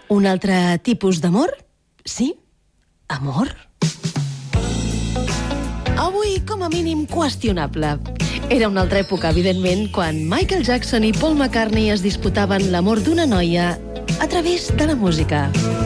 Un altre tipus d'amor? Sí, amor. Avui, com a mínim, qüestionable. Era una altra època, evidentment, quan Michael Jackson i Paul McCartney es disputaven l'amor d'una noia a través de la música.